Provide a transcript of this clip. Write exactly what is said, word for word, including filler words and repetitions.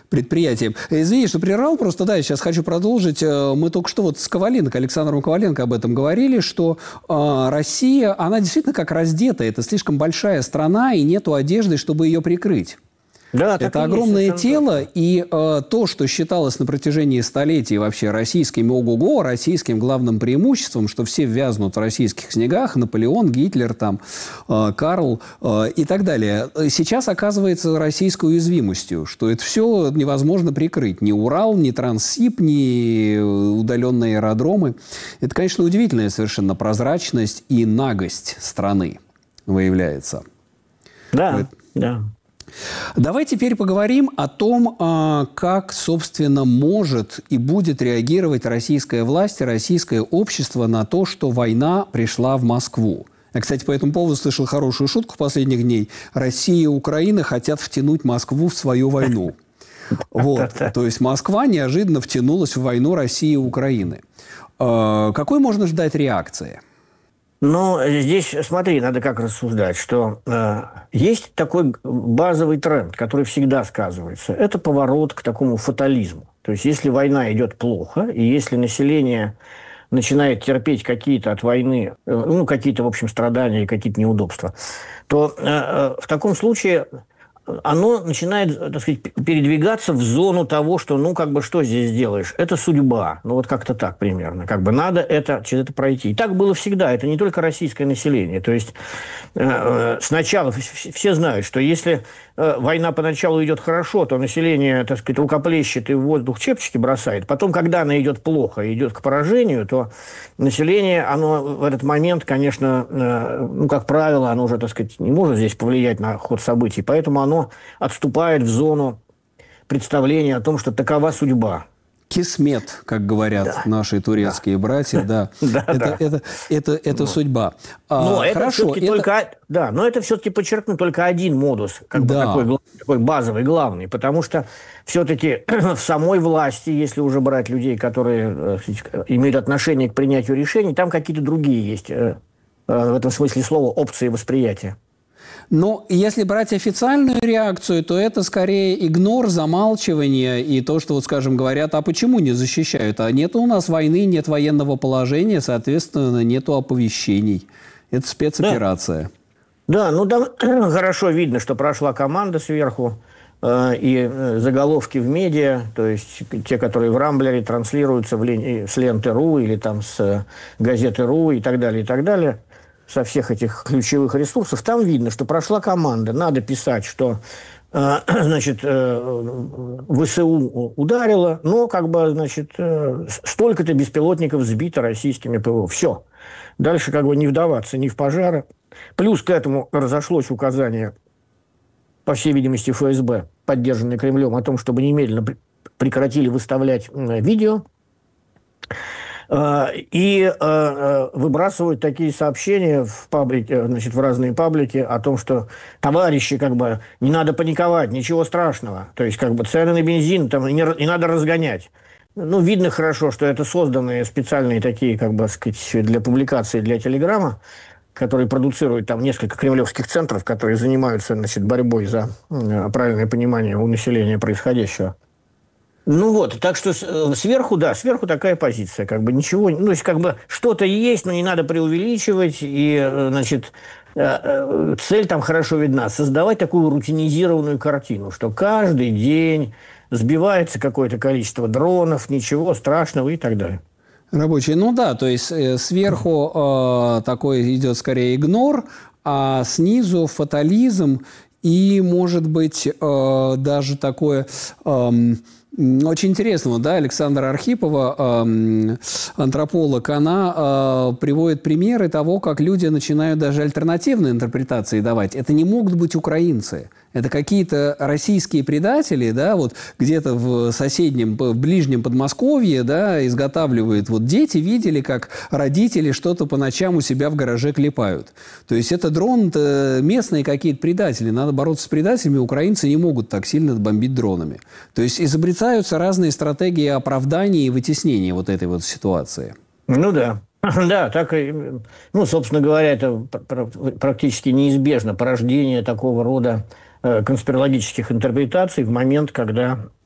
предприятиям. Извини, что прервал, просто да, я сейчас хочу продолжить. Мы только что вот с Коваленко, Александром Коваленко об этом говорили, что э, Россия, она действительно как раздета. Это слишком большая страна, и нету одежды, чтобы ее прикрыть. Да, это огромное есть, тело, и э, то, что считалось на протяжении столетий вообще российским ого-го, российским главным преимуществом, что все вязнут в российских снегах, Наполеон, Гитлер, там, э, Карл э, и так далее, сейчас оказывается российской уязвимостью, что это все невозможно прикрыть. Ни Урал, ни Транссиб, ни удаленные аэродромы. Это, конечно, удивительная совершенно прозрачность и нагость страны выявляется. Да, это... да. Давай теперь поговорим о том, как, собственно, может и будет реагировать российская власть и российское общество на то, что война пришла в Москву. Я, кстати, по этому поводу слышал хорошую шутку последних дней. Россия и Украина хотят втянуть Москву в свою войну. Вот. То есть Москва неожиданно втянулась в войну России и Украины. Какой можно ждать реакции? Ну, здесь, смотри, надо как рассуждать, что э, есть такой базовый тренд, который всегда сказывается. Это поворот к такому фатализму. То есть, если война идет плохо, и если население начинает терпеть какие-то от войны, э, ну, какие-то, в общем, страдания и какие-то неудобства, то э, э, в таком случае оно начинает, так сказать, передвигаться в зону того, что, ну, как бы, что здесь делаешь? Это судьба. Ну, вот как-то так примерно. Как бы надо это, через это пройти. И так было всегда. Это не только российское население. То есть, э, сначала все знают, что если э, война поначалу идет хорошо, то население, так сказать, рукоплещет и в воздух чепчики бросает. Потом, когда она идет плохо и идет к поражению, то население, оно в этот момент, конечно, э, ну, как правило, оно уже, так сказать, не может здесь повлиять на ход событий. Поэтому оно отступает в зону представления о том, что такова судьба. Кисмет, как говорят да. наши турецкие да. братья, да. да, это, да. это, это, это ну. судьба. Но а, это хорошо, все-таки это... только, да, но это все-таки подчеркну только один модус, как да. бы такой, такой базовый, главный, потому что все-таки в самой власти, если уже брать людей, которые имеют отношение к принятию решений, там какие-то другие есть, в этом смысле слова, опции восприятия. Но если брать официальную реакцию, то это скорее игнор, замалчивание и то, что, вот, скажем, говорят, а почему не защищают? А нет у нас войны, нет военного положения, соответственно, нету оповещений. Это спецоперация. Да, да ну да, хорошо видно, что прошла команда сверху, э, и заголовки в медиа, то есть те, которые в Рамблере транслируются в лен... с ленты.ру или там с газеты.ру и так далее, и так далее. Со всех этих ключевых ресурсов, там видно, что прошла команда. Надо писать, что э, значит, э, ВСУ ударило, но как бы, значит, э, столько-то беспилотников сбито российскими ПВО. Все. Дальше как бы не вдаваться ни в пожары. Плюс к этому разошлось указание, по всей видимости, эф эс бэ, поддержанное Кремлем, о том, чтобы немедленно прекратили выставлять э, видео. И э, выбрасывают такие сообщения в, паблике, значит, в разные паблики о том, что товарищи, как бы, не надо паниковать, ничего страшного. То есть, как бы, цены на бензин там не, не надо разгонять. Ну, видно хорошо, что это созданные специальные такие, как бы, сказать, для публикации, для Телеграма, которые продуцируют там несколько кремлевских центров, которые занимаются, значит, борьбой за правильное понимание у населения происходящего. Ну вот, так что сверху, да, сверху такая позиция, как бы ничего, ну, то есть как бы что-то есть, но не надо преувеличивать, и, значит, цель там хорошо видна, создавать такую рутинизированную картину, что каждый день сбивается какое-то количество дронов, ничего страшного и так далее. Рабочий, ну да, то есть э, сверху э, такой идет скорее игнор, а снизу фатализм и, может быть, э, даже такое... Э, Очень интересно, да, Александра Архипова, э, антрополог, она э, приводит примеры того, как люди начинают даже альтернативные интерпретации давать. Это не могут быть украинцы. Это какие-то российские предатели, да, вот где-то в соседнем, в ближнем Подмосковье, да, изготавливают. Вот дети видели, как родители что-то по ночам у себя в гараже клепают. То есть это дрон, это местные какие-то предатели. Надо бороться с предателями. Украинцы не могут так сильно бомбить дронами. То есть изобретаются разные стратегии оправдания и вытеснения вот этой вот ситуации. Ну да. Да, так и, ну, собственно говоря, это практически неизбежно порождение такого рода конспирологических интерпретаций в момент, когда